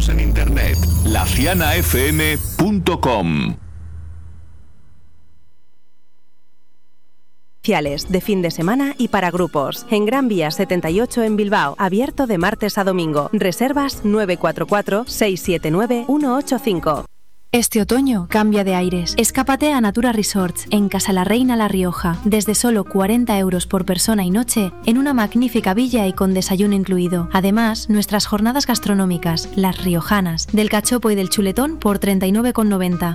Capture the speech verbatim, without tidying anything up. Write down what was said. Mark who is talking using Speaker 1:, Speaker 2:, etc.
Speaker 1: Síguenos en internet, la ciana f m punto com.
Speaker 2: De fin de semana y para grupos. En Gran Vía setenta y ocho en Bilbao, abierto de martes a domingo. Reservas nueve cuatro cuatro, seis siete nueve, uno ocho cinco.
Speaker 3: Este otoño cambia de aires. Escápate a Natura Resorts en Casa la Reina La Rioja, desde solo cuarenta euros por persona y noche, en una magnífica villa y con desayuno incluido. Además, nuestras jornadas gastronómicas, las riojanas, del cachopo y del chuletón por treinta y nueve con noventa.